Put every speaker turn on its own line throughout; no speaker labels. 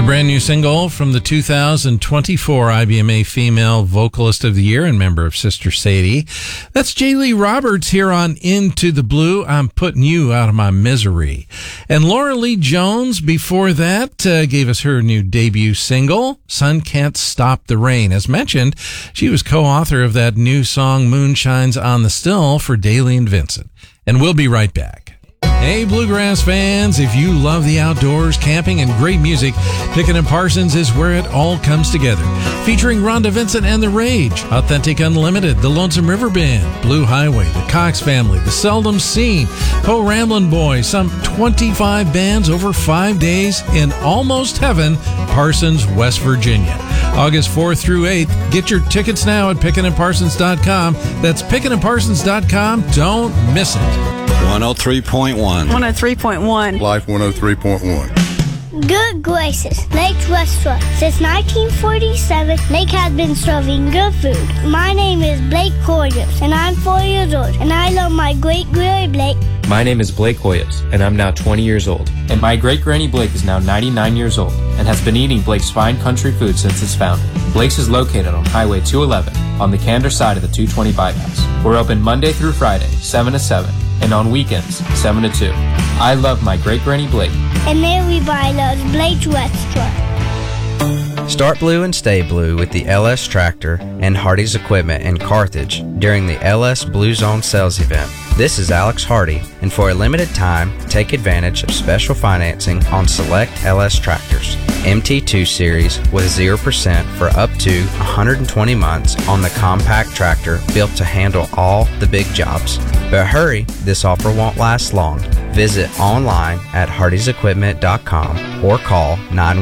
brand new single from the 2024 IBMA Female Vocalist of the Year and member of Sister Sadie. That's J. Lee Roberts here on Into the Blue. I'm Putting You Out of My Misery. And Laura Lee Jones, before that, gave us her new debut single, Sun Can't Stop the Rain. As mentioned, she was co-author of that new song, Moonshines on the Still, for Daly and Vincent. And we'll be right back. Hey, Bluegrass fans, if you love the outdoors, camping, and great music, Pickett & Parsons is where it all comes together. Featuring Rhonda Vincent and The Rage, Authentic Unlimited, The Lonesome River Band, Blue Highway, The Cox Family, The Seldom Seen, Po Ramblin' Boys, some 25 bands over 5 days in Almost Heaven, Parsons, West Virginia. August 4th through 8th. Get your tickets now at pickettandparsons.com. That's pickettandparsons.com. Don't miss it.
103.1.
103.1.
Life 103.1.
Good Graces, Lake's Restaurant. Since 1947, Lake has been serving good food. My name is Blake Hoyos, and I'm 4 years old, and I love my great-granny Blake.
My name is Blake Hoyos, and I'm now 20 years old. And my great-granny Blake is now 99 years old and has been eating Blake's fine country food since its founding. Blake's is located on Highway 211 on the Candor side of the 220 bypass. We're open Monday through Friday, 7 to 7, and on weekends, 7 to 2. I love my great-granny Blake.
And everybody loves Blake's Restaurant.
Start blue and stay blue with the LS Tractor and Hardy's Equipment in Carthage during the LS Blue Zone sales event. This is Alex Hardy, and for a limited time, take advantage of special financing on select LS tractors. MT2 series with 0% for up to 120 months on the compact tractor built to handle all the big jobs. But hurry, this offer won't last long. Visit online at hardysequipment.com or call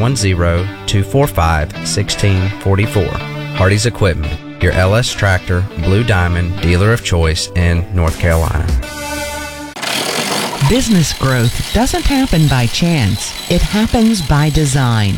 910-245-1644. Hardy's Equipment, your LS Tractor Blue Diamond dealer of choice in North Carolina.
Business growth doesn't happen by chance. It happens by design.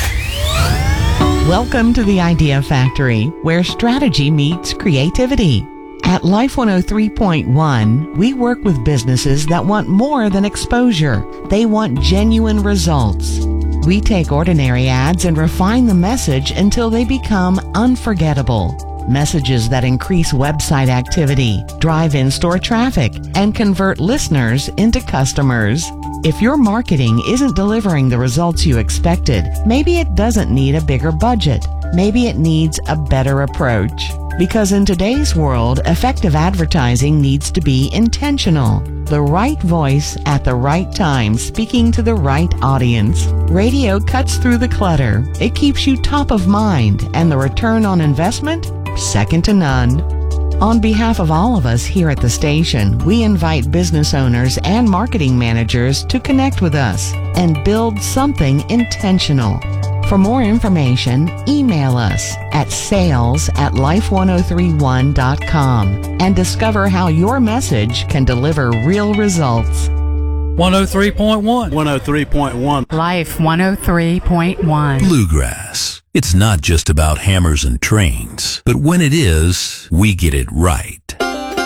Welcome to the Idea Factory, where strategy meets creativity. At Life 103.1, we work with businesses that want more than exposure. They want genuine results. We take ordinary ads and refine the message until they become unforgettable. Messages that increase website activity, drive in-store traffic, and convert listeners into customers. If your marketing isn't delivering the results you expected, maybe it doesn't need a bigger budget. Maybe it needs a better approach. Because in today's world, effective advertising needs to be intentional. The right voice at the right time, speaking to the right audience. Radio cuts through the clutter. It keeps you top of mind, and the return on investment? Second to none. On behalf of all of us here at the station, we invite business owners and marketing managers to connect with us and build something intentional. For more information, email us at sales@life1031.com and discover how your message can deliver real results.
103.1. 103.1.
Life 103.1.
Bluegrass. It's not just about hammers and trains, but when it is, we get it right.